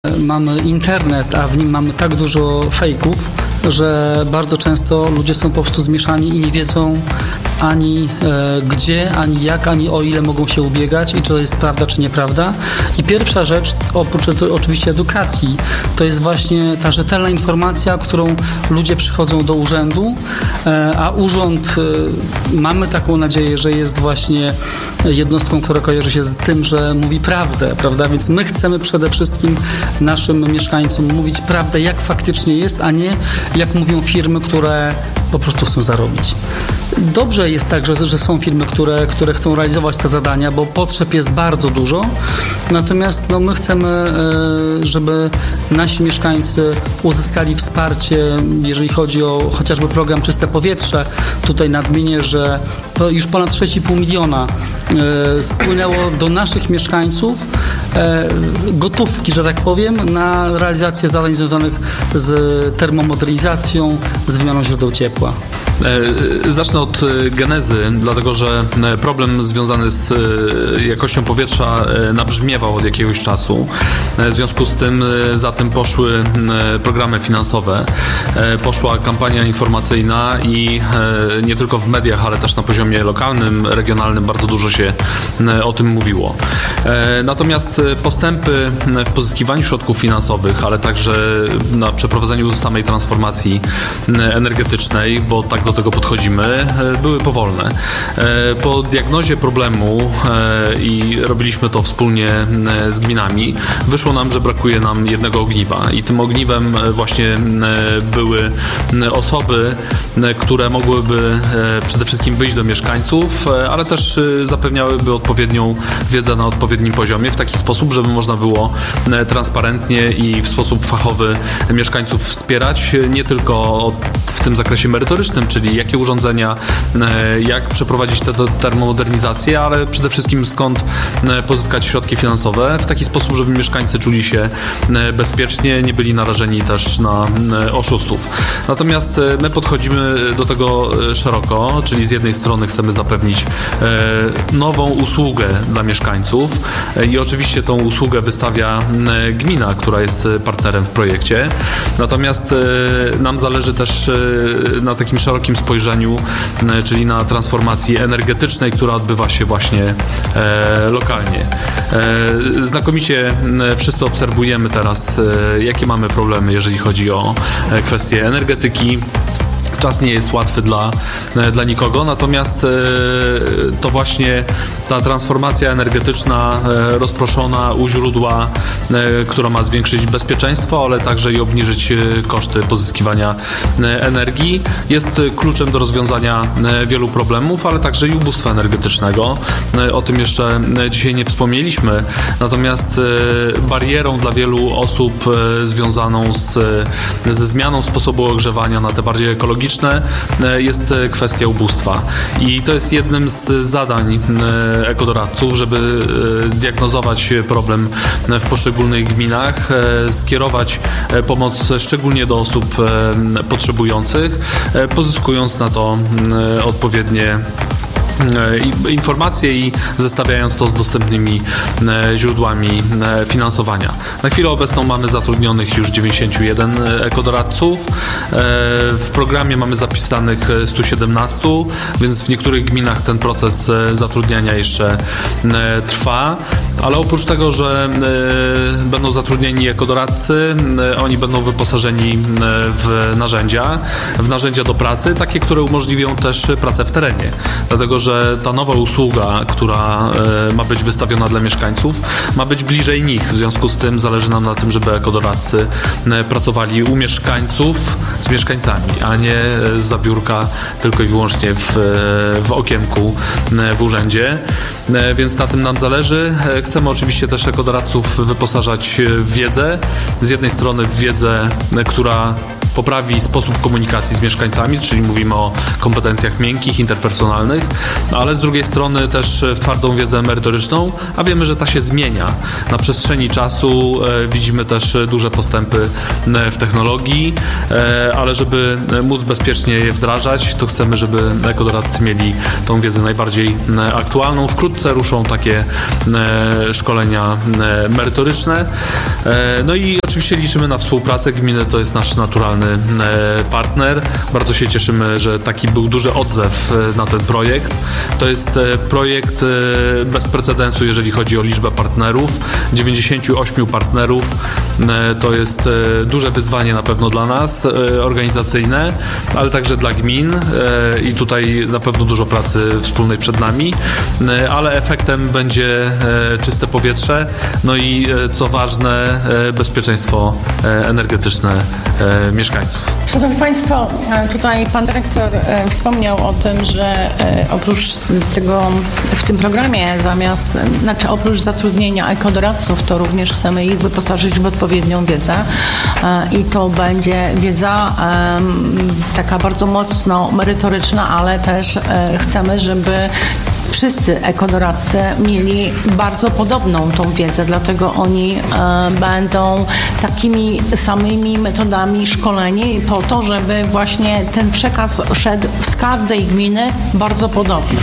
mamy internet, a w nim mamy tak dużo fejków, że bardzo często ludzie są po prostu zmieszani i nie wiedzą ani gdzie, ani jak, ani o ile mogą się ubiegać i czy to jest prawda, czy nieprawda. I pierwsza rzecz, oprócz oczywiście edukacji, to jest właśnie ta rzetelna informacja, którą ludzie przychodzą do urzędu, a urząd, mamy taką nadzieję, że jest właśnie jednostką, która kojarzy się z tym, że mówi prawdę, prawda? Więc my chcemy przede wszystkim naszym mieszkańcom mówić prawdę, jak faktycznie jest, a nie jak mówią firmy, które po prostu chcą zarobić. Dobrze jest tak, że są firmy, które chcą realizować te zadania, bo potrzeb jest bardzo dużo. Natomiast my chcemy, żeby nasi mieszkańcy uzyskali wsparcie, jeżeli chodzi o chociażby program Czyste Powietrze. Tutaj nadmienię, że to już ponad 6,5 miliona spłynęło do naszych mieszkańców gotówki, że tak powiem, na realizację zadań związanych z termomodernizacją, z wymianą źródeł ciepła. Zacznę od genezy, dlatego że problem związany z jakością powietrza nabrzmiewał od jakiegoś czasu. W związku z tym za tym poszły programy finansowe, poszła kampania informacyjna i nie tylko w mediach, ale też na poziomie lokalnym, regionalnym bardzo dużo się o tym mówiło. Natomiast postępy w pozyskiwaniu środków finansowych, ale także na przeprowadzeniu samej transformacji energetycznej, bo tak do tego podchodzimy, były powolne. Po diagnozie problemu i robiliśmy to wspólnie z gminami, wyszło nam, że brakuje nam jednego ogniwa i tym ogniwem właśnie były osoby, które mogłyby przede wszystkim wyjść do mieszkańców, ale też zapewniałyby odpowiednią wiedzę na odpowiednim poziomie w taki sposób, żeby można było transparentnie i w sposób fachowy mieszkańców wspierać, nie tylko w tym zakresie merytorycznym, czyli jakie urządzenia, jak przeprowadzić tę termomodernizację, ale przede wszystkim skąd pozyskać środki finansowe w taki sposób, żeby mieszkańcy czuli się bezpiecznie, nie byli narażeni też na oszustów. Natomiast my podchodzimy do tego szeroko, czyli z jednej strony chcemy zapewnić nową usługę dla mieszkańców i oczywiście tą usługę wystawia gmina, która jest partnerem w projekcie. Natomiast nam zależy też na takim szerokim spojrzeniu, czyli na transformacji energetycznej, która odbywa się właśnie lokalnie. Znakomicie wszyscy obserwujemy teraz, jakie mamy problemy, jeżeli chodzi o kwestie energetyki. Czas nie jest łatwy dla nikogo, natomiast to właśnie ta transformacja energetyczna rozproszona u źródła, która ma zwiększyć bezpieczeństwo, ale także i obniżyć koszty pozyskiwania energii, jest kluczem do rozwiązania wielu problemów, ale także i ubóstwa energetycznego. O tym jeszcze dzisiaj nie wspomnieliśmy, natomiast barierą dla wielu osób związaną ze zmianą sposobu ogrzewania na te bardziej ekologiczne jest kwestia ubóstwa. I to jest jednym z zadań ekodoradców, żeby diagnozować problem w poszczególnych gminach, skierować pomoc szczególnie do osób potrzebujących, pozyskując na to odpowiednie informacje i zestawiając to z dostępnymi źródłami finansowania. Na chwilę obecną mamy zatrudnionych już 91 ekodoradców. W programie mamy zapisanych 117, więc w niektórych gminach ten proces zatrudniania jeszcze trwa, ale oprócz tego, że będą zatrudnieni ekodoradcy, oni będą wyposażeni w narzędzia do pracy, takie, które umożliwią też pracę w terenie. Dlatego, że ta nowa usługa, która ma być wystawiona dla mieszkańców, ma być bliżej nich. W związku z tym zależy nam na tym, żeby ekodoradcy pracowali u mieszkańców z mieszkańcami, a nie zza biurka tylko i wyłącznie w okienku w urzędzie. Więc na tym nam zależy. Chcemy oczywiście też ekodoradców wyposażać w wiedzę. Z jednej strony w wiedzę, która poprawi sposób komunikacji z mieszkańcami, czyli mówimy o kompetencjach miękkich, interpersonalnych, ale z drugiej strony też w twardą wiedzę merytoryczną, a wiemy, że ta się zmienia. Na przestrzeni czasu widzimy też duże postępy w technologii, ale żeby móc bezpiecznie je wdrażać, to chcemy, żeby ekodoradcy mieli tą wiedzę najbardziej aktualną. Wkrótce ruszą takie szkolenia merytoryczne. No i oczywiście liczymy na współpracę. Gminy to jest nasz naturalny partner. Bardzo się cieszymy, że taki był duży odzew na ten projekt. To jest projekt bez precedensu, jeżeli chodzi o liczbę partnerów. 98 partnerów. To jest duże wyzwanie na pewno dla nas, organizacyjne, ale także dla gmin i tutaj na pewno dużo pracy wspólnej przed nami, ale efektem będzie czyste powietrze, no i co ważne, bezpieczeństwo energetyczne mieszkańców. Szanowni Państwo, tutaj Pan Dyrektor wspomniał o tym, że oprócz tego w tym programie oprócz zatrudnienia ekodoradców, to również chcemy ich wyposażyć w odpowiednią wiedzę i to będzie wiedza taka bardzo mocno merytoryczna, ale też chcemy, żeby wszyscy ekodoradcy mieli bardzo podobną tą wiedzę, dlatego oni będą takimi samymi metodami szkoleni po to, żeby właśnie ten przekaz szedł z każdej gminy bardzo podobny.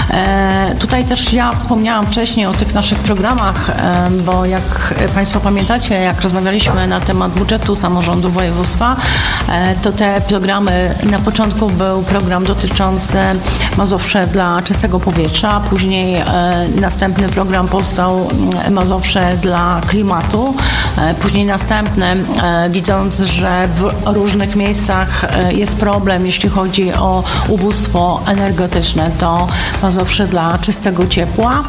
Tutaj też ja wspomniałam wcześniej o tych naszych programach, bo jak Państwo pamiętacie, jak rozmawialiśmy na temat budżetu samorządu województwa, to te programy, na początku był program dotyczący Mazowsze dla czystego powietrza, później następny program powstał Mazowsze dla klimatu, później następny, widząc, że w różnych miejscach jest problem, jeśli chodzi o ubóstwo energetyczne, to Mazowsze dla czystego ciepła.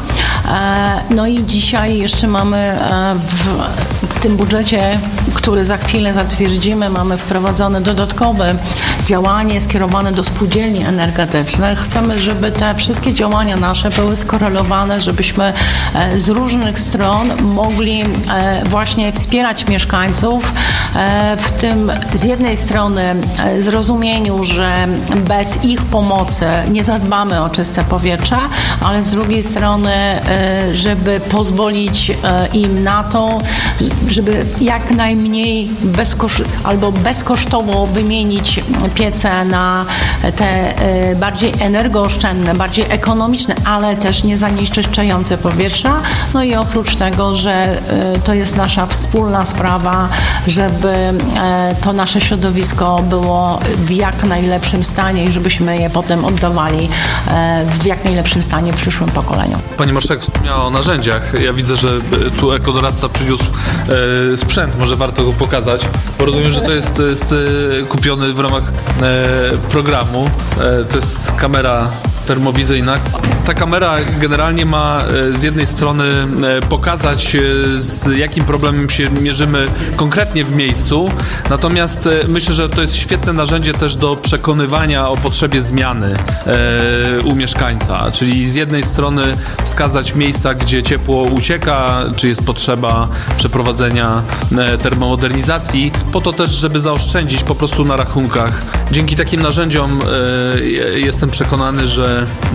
No i dzisiaj jeszcze mamy w tym budżecie, który za chwilę zatwierdzimy, mamy wprowadzone dodatkowe działanie skierowane do spółdzielni energetycznych. Chcemy, żeby te wszystkie działania nasze były skorelowane, żebyśmy z różnych stron mogli właśnie wspierać mieszkańców w tym z jednej strony zrozumieniu, że bez ich pomocy nie zadbamy o czyste powietrze, ale z drugiej strony, żeby pozwolić im na to, żeby jak najmniej bezkosztowo wymienić piece na te bardziej energooszczędne, bardziej ekonomiczne, ale też nie zanieczyszczające powietrza. No i oprócz tego, że to jest nasza wspólna sprawa, żeby to nasze środowisko było w jak najlepszym stanie i żebyśmy je potem oddawali w jak najlepszym stanie przyszłym pokoleniom. Pani marszałek wspomniała o narzędziach. Ja widzę, że tu ekodoradca przyniósł sprzęt. Może warto go pokazać, bo rozumiem, że to jest kupiony w ramach programu. To jest kamera termowizyjna. Ta kamera generalnie ma z jednej strony pokazać, z jakim problemem się mierzymy konkretnie w miejscu, natomiast myślę, że to jest świetne narzędzie też do przekonywania o potrzebie zmiany u mieszkańca, czyli z jednej strony wskazać miejsca, gdzie ciepło ucieka, czy jest potrzeba przeprowadzenia termomodernizacji, po to też, żeby zaoszczędzić po prostu na rachunkach. Dzięki takim narzędziom jestem przekonany, że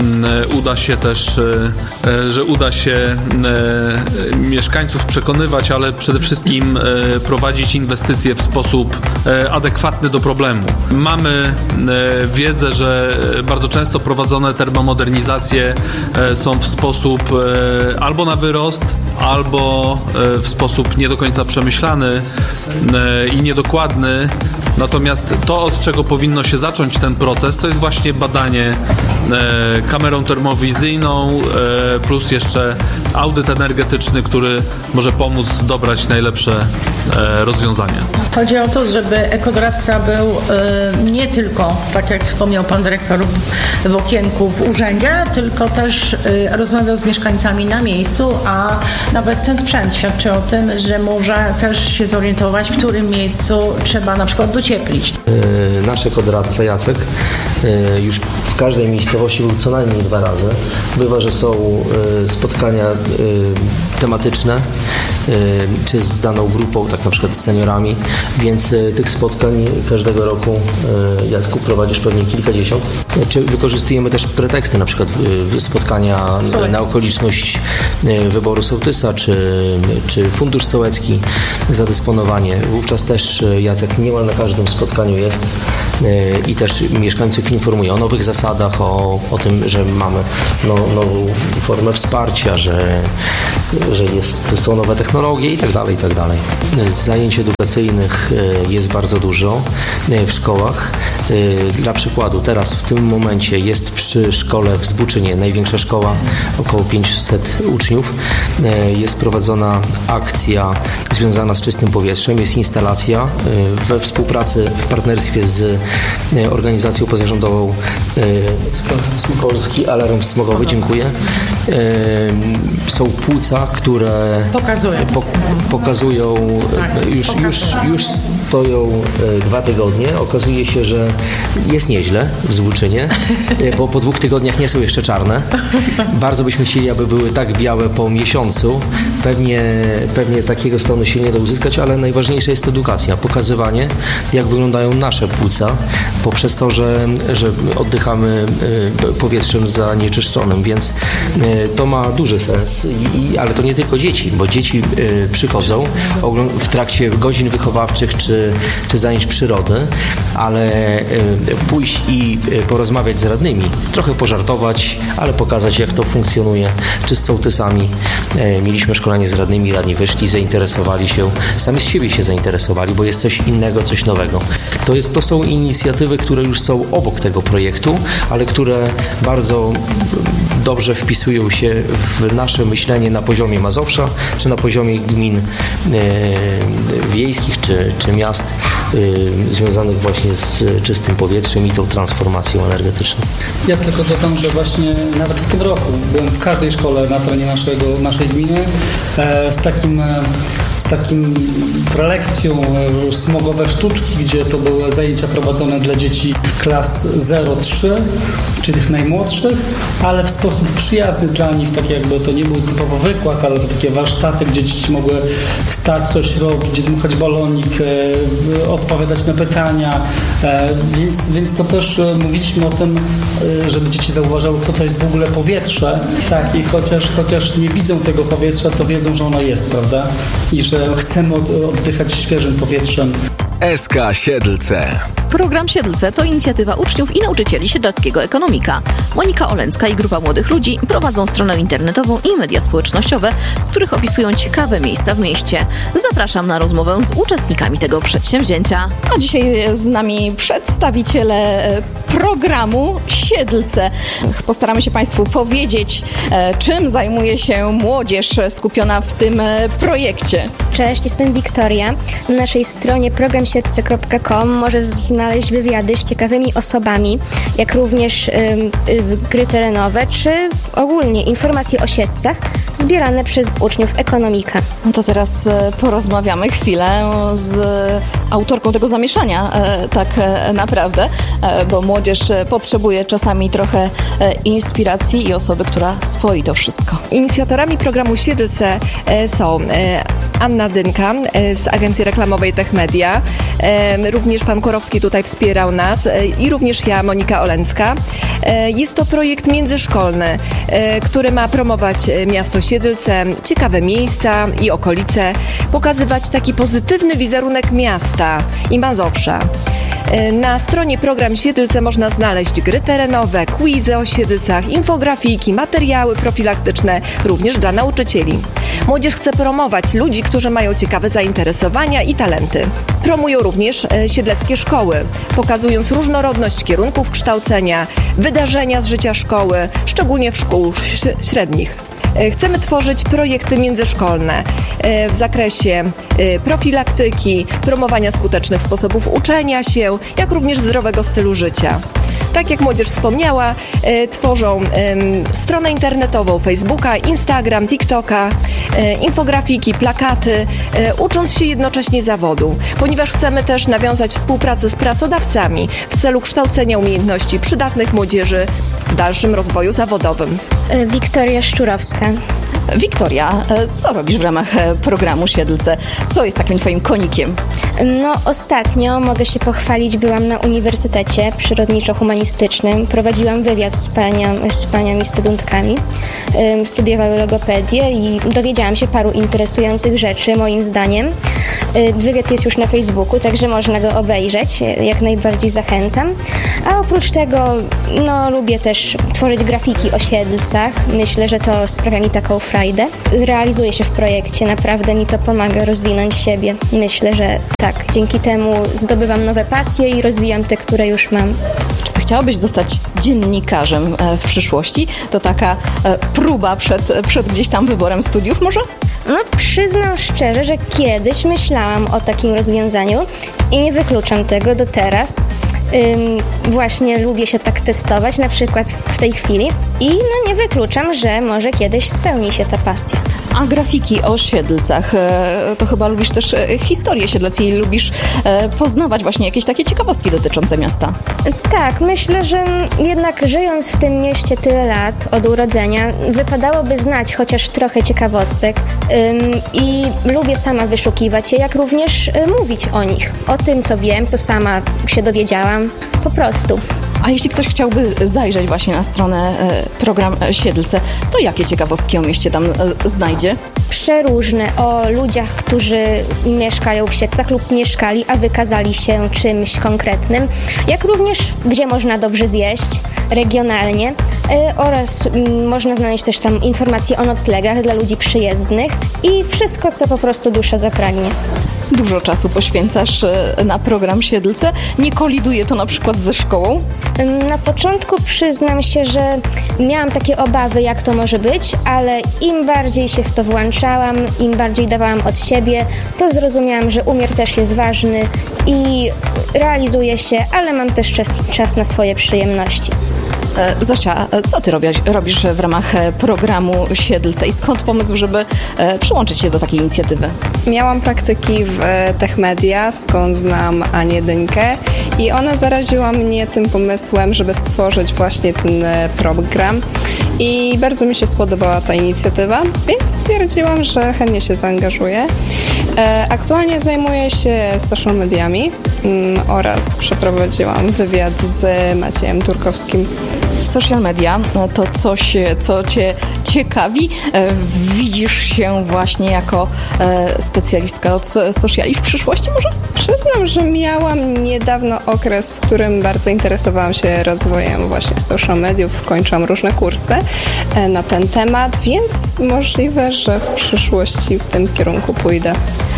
uda się mieszkańców przekonywać, ale przede wszystkim prowadzić inwestycje w sposób adekwatny do problemu. Mamy wiedzę, że bardzo często prowadzone termomodernizacje są w sposób albo na wyrost, albo w sposób nie do końca przemyślany i niedokładny. Natomiast to, od czego powinno się zacząć ten proces, to jest właśnie badanie kamerą termowizyjną plus jeszcze audyt energetyczny, który może pomóc dobrać najlepsze rozwiązania. Chodzi o to, żeby ekodoradca był nie tylko, tak jak wspomniał Pan Dyrektor, w okienku w urzędzie, tylko też rozmawiał z mieszkańcami na miejscu, a nawet ten sprzęt świadczy o tym, że może też się zorientować, w którym miejscu trzeba na przykład docieplić. Nasz ekodoradca Jacek już w każdej miejscowości był co najmniej 2 razy. Bywa, że są spotkania tematyczne czy z daną grupą, tak na przykład z seniorami, więc tych spotkań każdego roku, Jacku, prowadzisz pewnie kilkadziesiąt. Czy wykorzystujemy też preteksty, na przykład spotkania na okoliczność wyboru sołtysa, czy fundusz sołecki, zadysponowanie. Wówczas też Jacek niemal na każdym spotkaniu jest i też mieszkańców informuje o nowych zasadach, o tym, że mamy nową formę wsparcia, że są nowe technologie i tak dalej. Zajęć edukacyjnych jest bardzo dużo w szkołach. Dla przykładu teraz w tym momencie jest przy szkole w Zbuczynie, największa szkoła, około 500 uczniów. Jest prowadzona akcja związana z czystym powietrzem, jest instalacja we współpracy, w partnerstwie z organizacją pozarządową Polski Alarm Smogowy, dziękuję. Są płuca, które pokazują, już stoją 2 tygodnie. Okazuje się, że jest nieźle w Zbuczynie, bo po 2 tygodniach nie są jeszcze czarne. Bardzo byśmy chcieli, aby były tak białe po miesiącu. Pewnie takiego stanu się nie da uzyskać, ale najważniejsza jest edukacja, pokazywanie, jak wyglądają nasze płuca, poprzez to, że oddychamy powietrzem zanieczyszczonym, więc to ma duży sens, ale to nie tylko dzieci, bo dzieci przychodzą w trakcie godzin wychowawczych czy zajęć przyrody, ale pójść i porozmawiać z radnymi, trochę pożartować, ale pokazać, jak to funkcjonuje, czy z sołtysami. Mieliśmy szkolenie z radnymi, radni wyszli, zainteresowali się, sami z siebie się zainteresowali, bo jest coś innego, coś nowego. To są inicjatywy, które już są obok tego projektu, ale które bardzo dobrze wpisują się w nasze myślenie na poziomie Mazowsza, czy na poziomie gmin wiejskich, czy miast związanych właśnie z czystym powietrzem i tą transformacją energetyczną. Ja tylko dodam, że właśnie nawet w tym roku byłem w każdej szkole na terenie naszej gminy z takim prelekcją smogowe sztuczki, gdzie to były zajęcia prowadzone dla dzieci klas 0-3, czyli tych najmłodszych, ale w sposób przyjazny dla nich, tak jakby to nie był typowo wykład, ale to takie warsztaty, gdzie dzieci mogły wstać, coś robić, dmuchać balonik, odpowiadać na pytania, więc to też mówiliśmy o tym, żeby dzieci zauważały, co to jest w ogóle powietrze, tak, i chociaż nie widzą tego powietrza, to wiedzą, że ono jest, prawda, i że chcemy oddychać świeżym powietrzem. SK Siedlce. Program Siedlce to inicjatywa uczniów i nauczycieli siedleckiego ekonomika. Monika Oleńska i grupa młodych ludzi prowadzą stronę internetową i media społecznościowe, w których opisują ciekawe miejsca w mieście. Zapraszam na rozmowę z uczestnikami tego przedsięwzięcia. A dzisiaj jest z nami przedstawiciele programu Siedlce. Postaramy się Państwu powiedzieć, czym zajmuje się młodzież skupiona w tym projekcie. Cześć, jestem Wiktoria. Na naszej stronie programsiedlce.com możesz znaleźć wywiady z ciekawymi osobami, jak również gry terenowe, czy ogólnie informacje o siedlcach zbierane przez uczniów ekonomika. No to teraz porozmawiamy chwilę z autorką tego zamieszania, tak naprawdę, bo młodzież potrzebuje czasami trochę inspiracji i osoby, która spoi to wszystko. Inicjatorami programu Siedlce są Anna Dynka z agencji reklamowej Tech Media, również pan Korowski tutaj wspierał nas i również ja, Monika Oleńska. Jest to projekt międzyszkolny, który ma promować miasto Siedlce, ciekawe miejsca i okolice, pokazywać taki pozytywny wizerunek miasta i Mazowsza. Na stronie Program Siedlce można znaleźć gry terenowe, quizy o Siedlcach, infografiki, materiały profilaktyczne, również dla nauczycieli. Młodzież chce promować ludzi, którzy mają ciekawe zainteresowania i talenty. Promują również siedleckie szkoły, pokazując różnorodność kierunków kształcenia, wydarzenia z życia szkoły, szczególnie w szkół średnich. Chcemy tworzyć projekty międzyszkolne w zakresie profilaktyki, promowania skutecznych sposobów uczenia się, jak również zdrowego stylu życia. Tak jak młodzież wspomniała, tworzą stronę internetową, Facebooka, Instagram, TikToka, infografiki, plakaty, ucząc się jednocześnie zawodu, ponieważ chcemy też nawiązać współpracę z pracodawcami w celu kształcenia umiejętności przydatnych młodzieży w dalszym rozwoju zawodowym. Wiktoria Szczurowska. Wiktoria, co robisz w ramach programu Siedlce? Co jest takim twoim konikiem? No ostatnio mogę się pochwalić, byłam na Uniwersytecie Przyrodniczo-Humanistycznym, prowadziłam wywiad z paniami studentkami, studiowały logopedię i dowiedziałam się paru interesujących rzeczy, moim zdaniem. Wywiad jest już na Facebooku, także można go obejrzeć, jak najbardziej zachęcam. A oprócz tego, lubię też tworzyć grafiki o Siedlcach. Myślę, że to sprawia mi taką frajdę. Realizuję się w projekcie, naprawdę mi to pomaga rozwinąć siebie. Myślę, że tak, dzięki temu zdobywam nowe pasje i rozwijam te, które już mam. Czy ty chciałabyś zostać dziennikarzem w przyszłości? To taka próba przed gdzieś tam wyborem studiów może? Przyznam szczerze, że kiedyś myślałam o takim rozwiązaniu i nie wykluczam tego do teraz. Właśnie lubię się tak testować, na przykład w tej chwili i nie wykluczam, że może kiedyś spełni się ta pasja. A grafiki o Siedlcach, to chyba lubisz też historię Siedlec i lubisz poznawać właśnie jakieś takie ciekawostki dotyczące miasta. Tak, myślę, że jednak żyjąc w tym mieście tyle lat od urodzenia, wypadałoby znać chociaż trochę ciekawostek i lubię sama wyszukiwać je, jak również mówić o nich, o tym, co wiem, co sama się dowiedziałam, po prostu. A jeśli ktoś chciałby zajrzeć właśnie na stronę program Siedlce, to jakie ciekawostki o mieście tam znajdzie? Przeróżne, o ludziach, którzy mieszkają w Siedlcach lub mieszkali, a wykazali się czymś konkretnym, jak również gdzie można dobrze zjeść regionalnie oraz można znaleźć też tam informacje o noclegach dla ludzi przyjezdnych i wszystko, co po prostu dusza zapragnie. Dużo czasu poświęcasz na program Siedlce. Nie koliduje to na przykład ze szkołą? Na początku przyznam się, że miałam takie obawy, jak to może być, ale im bardziej się w to włączałam, im bardziej dawałam od siebie, to zrozumiałam, że umiar też jest ważny i realizuję się, ale mam też czas na swoje przyjemności. Zosia, co ty robisz w ramach programu Siedlce i skąd pomysł, żeby przyłączyć się do takiej inicjatywy? Miałam praktyki w Tech Media, skąd znam Anię Dynkę i ona zaraziła mnie tym pomysłem, żeby stworzyć właśnie ten program i bardzo mi się spodobała ta inicjatywa, więc stwierdziłam, że chętnie się zaangażuję. Aktualnie zajmuję się social mediami oraz przeprowadziłam wywiad z Maciejem Turkowskim. Social media to coś, co cię ciekawi. Widzisz się właśnie jako specjalistka od sociali w przyszłości może? Przyznam, że miałam niedawno okres, w którym bardzo interesowałam się rozwojem właśnie social mediów. Kończyłam różne kursy na ten temat, więc możliwe, że w przyszłości w tym kierunku pójdę.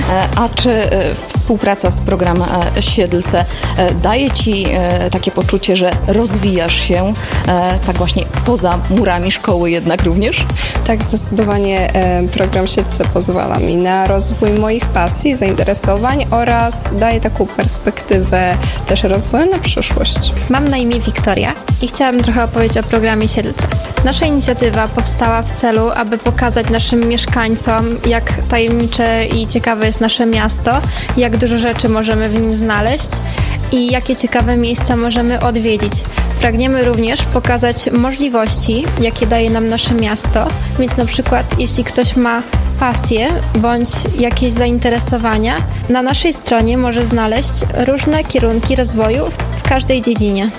A czy współpraca z programem Siedlce daje ci takie poczucie, że rozwijasz się tak właśnie poza murami szkoły jednak również? Tak, zdecydowanie program Siedlce pozwala mi na rozwój moich pasji, zainteresowań oraz daje taką perspektywę też rozwoju na przyszłość. Mam na imię Wiktoria i chciałabym trochę opowiedzieć o programie Siedlce. Nasza inicjatywa powstała w celu, aby pokazać naszym mieszkańcom, jak tajemnicze i ciekawe jest nasze miasto, jak dużo rzeczy możemy w nim znaleźć i jakie ciekawe miejsca możemy odwiedzić. Pragniemy również pokazać możliwości, jakie daje nam nasze miasto, więc na przykład jeśli ktoś ma pasję bądź jakieś zainteresowania, na naszej stronie może znaleźć różne kierunki rozwoju w każdej dziedzinie.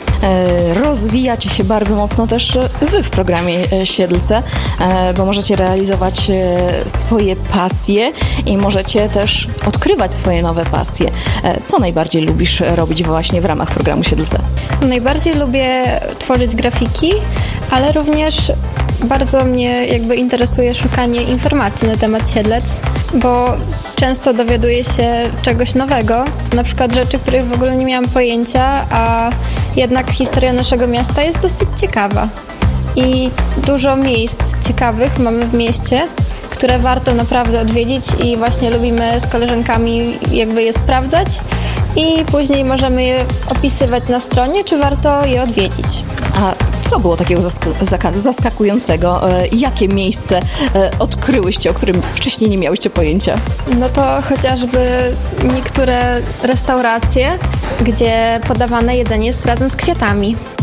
Rozwijacie się bardzo mocno też wy w programie Siedlce, bo możecie realizować swoje pasje i możecie też odkrywać swoje nowe pasje. Co najbardziej lubisz robić właśnie w ramach programu Siedlce? Najbardziej lubię tworzyć grafiki, ale również bardzo mnie interesuje szukanie informacji na temat Siedlec, bo często dowiaduję się czegoś nowego, na przykład rzeczy, których w ogóle nie miałam pojęcia, a jednak historia naszego miasta jest dosyć ciekawa. I dużo miejsc ciekawych mamy w mieście, które warto naprawdę odwiedzić i właśnie lubimy z koleżankami je sprawdzać i później możemy je opisywać na stronie, czy warto je odwiedzić. A co było takiego zaskakującego? Jakie miejsce odkryłyście, o którym wcześniej nie miałyście pojęcia? No to chociażby niektóre restauracje, gdzie podawane jedzenie jest razem z kwiatami.